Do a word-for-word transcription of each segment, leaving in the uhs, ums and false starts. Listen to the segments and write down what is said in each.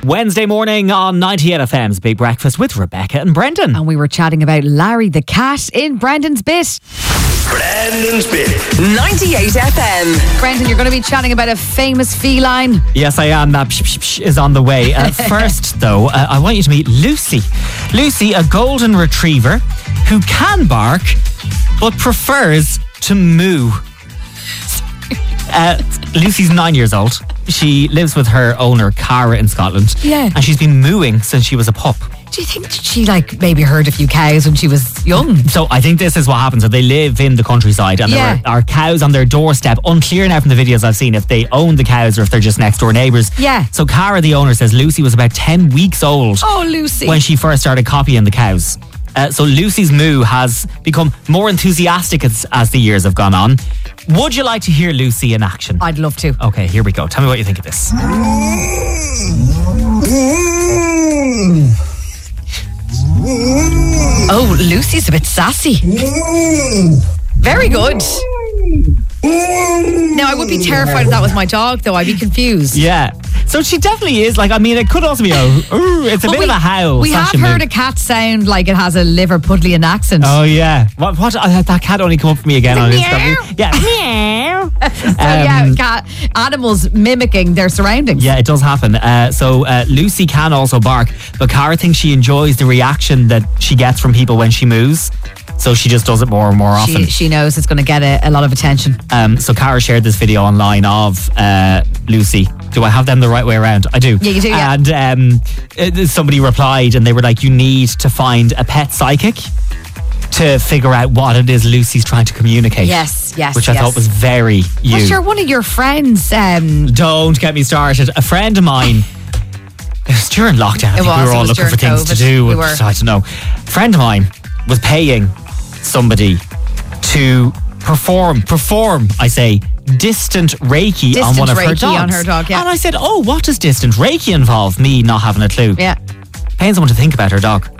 Wednesday morning on ninety-eight F M's Big Breakfast with Rebecca and Brendan. And we were chatting about Larry the cat in Brendan's bit. Brendan's bit. ninety-eight F M. Brendan, you're going to be chatting about a famous feline. Yes, I am. That psh, psh, psh is on the way. Uh, first, though, uh, I want you to meet Lucy. Lucy, a golden retriever who can bark but prefers to moo. Uh, Lucy's nine years old. She lives with her owner, Cara, in Scotland. Yeah. And she's been mooing since she was a pup. Do you think she like maybe heard a few cows when she was young? So I think this is what happens. So they live in the countryside and Yeah. there are, are cows on their doorstep. Unclear now from the videos I've seen if they own the cows or if they're just next door neighbours. Yeah. So Cara, the owner, says Lucy was about ten weeks old Oh, Lucy. when she first started copying the cows. Uh, so Lucy's moo has become more enthusiastic as, as the years have gone on. Would you like to hear Lucy in action? I'd love to. Okay, here we go. Tell me what you think of this. Oh, Lucy's a bit sassy. Very good. Now, I would be terrified if that was my dog, though. I'd be confused. Yeah. So she definitely is. Like, I mean, it could also be a, ooh, it's a But bit we, of a howl. We have slash a heard moo. a cat sound like it has a Liverpudlian accent. Oh, yeah. What? What? Uh, that cat only come up for me again on Instagram. Yeah. Meow. So, yeah, Um, cat, animals mimicking their surroundings. Yeah, it does happen. Uh, so uh, Lucy can also bark, but Cara thinks she enjoys the reaction that she gets from people when she moves. So she just does it more and more often. She, she knows it's going to get a, a lot of attention. Um, so Cara shared this video online of uh, Lucy. Do I have them the right way around? I do. Yeah, you do, yeah. And um, uh, somebody replied and they were like, you need to find a pet psychic to figure out what it is Lucy's trying to communicate. Yes, yes, Which I yes. thought was very you. Well, sure, one of your friends... Um, Don't get me started. A friend of mine... It was during lockdown. I It think was, we were it all was looking for during things to COVID. do. We and were. I don't know. A friend of mine was paying somebody to perform, perform, I say, distant Reiki on Distant one of her Reiki dogs. on her dog, yeah. And I said, oh, what does distant Reiki involve? Me not having a clue. yeah. Paying someone to think about her dog.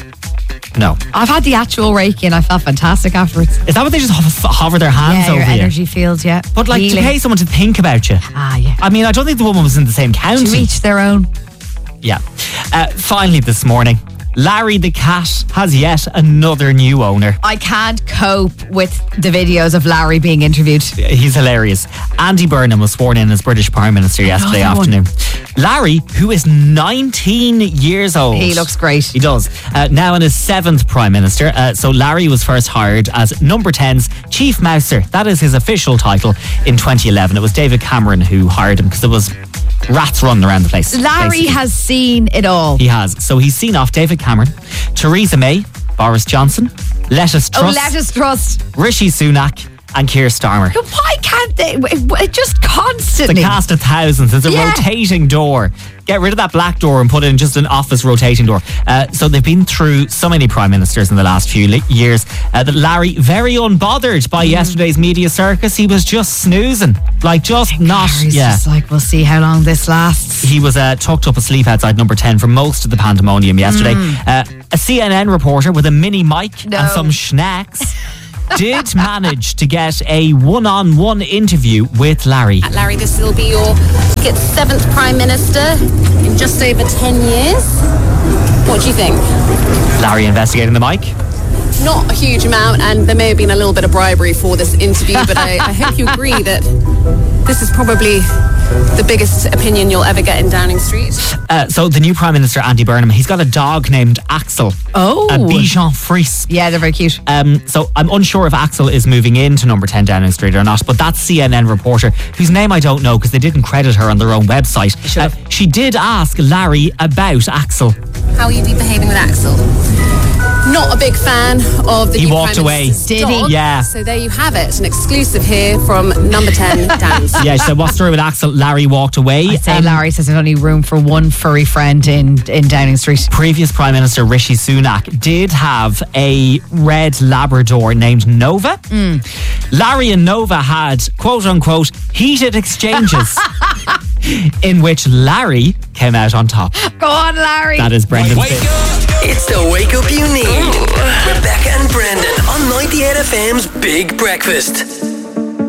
No. I've had the actual Reiki and I felt fantastic afterwards. Is that what they just hover, hover their hands Yeah, over your you? energy fields, yeah. But like Healing. to pay someone to think about you. Ah, yeah. I mean, I don't think the woman was in the same county. To each their own. Yeah. Uh, finally this morning, Larry the cat has yet another new owner. I can't cope with the videos of Larry being interviewed. He's hilarious. Andy Burnham was sworn in as British Prime Minister yesterday that one. afternoon. Larry, who is nineteen years old. He looks great. He does. Uh, now in his seventh Prime Minister. Uh, so Larry was first hired as Number ten's Chief Mouser. That is his official title in twenty eleven. It was David Cameron who hired him because there was rats running around the place. Larry basically. has seen it all. He has. So he's seen off David Cameron, Theresa May, Boris Johnson, Lettuce oh, Trust, let us trust. Rishi Sunak and Keir Starmer. But why can't they? It, it just It's a constantly. cast of thousands. It's a Yeah. rotating door. Get rid of that black door and put in just an office rotating door. Uh, so they've been through so many prime ministers in the last few li- years uh, that Larry, very unbothered by Mm. yesterday's media circus, he was just snoozing. Like just not, Larry's yeah. just like, we'll see how long this lasts. He was uh, tucked up asleep outside Number ten for most of the pandemonium yesterday. Uh, a C N N reporter with a mini mic Mm. No. and some schnacks did manage to get a one-on-one interview with Larry. Larry, this will be your get seventh Prime Minister in just over ten years. What do you think? Larry investigating the mic. Not a huge amount, and there may have been a little bit of bribery for this interview, but I, I hope you agree that this is probably the biggest opinion you'll ever get in Downing Street. Uh, so the new Prime Minister, Andy Burnham, he's got a dog named Axel. Oh. A Bichon Frise. Yeah, they're very cute. Um, so I'm unsure if Axel is moving into Number ten Downing Street or not, but that C N N reporter, whose name I don't know because they didn't credit her on their own website, uh, she did ask Larry about Axel. How will you be behaving with Axel? Not a big fan of the He new walked Prime away. Minister's Did he? dog. Yeah. So there you have it, an exclusive here from Number ten Downing Street. Yeah, she said, what's the story with Axel? Larry walked away. I say Um, Larry says there's only room for one furry friend in, in Downing Street. Previous Prime Minister Rishi Sunak did have a red Labrador named Nova. Larry and Nova had, quote unquote, heated exchanges in which Larry came out on top. Go on, Larry. That is Brendan's Wake bit. up! It's the wake up you need. Rebecca and Brendan on ninety-eight F M's Big Breakfast.